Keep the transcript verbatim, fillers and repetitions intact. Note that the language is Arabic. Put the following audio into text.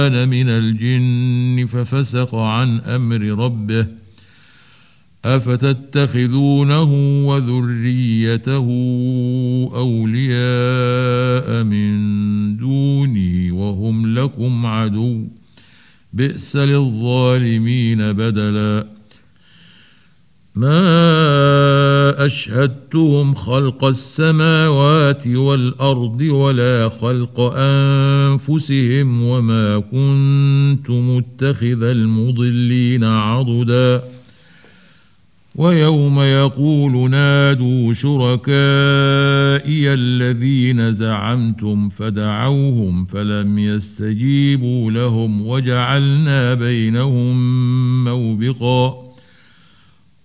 كان من الجن ففسق عن أمر ربه أفتتخذونه وذريته أولياء من دوني وهم لكم عدو بئس للظالمين بدلا ما أشهدتهم خلق السماوات والأرض ولا خلق أنفسهم وما كنت متخذ المضلين عضدا ويوم يقول نادوا شركائي الذين زعمتم فدعوهم فلم يستجيبوا لهم وجعلنا بينهم موبقا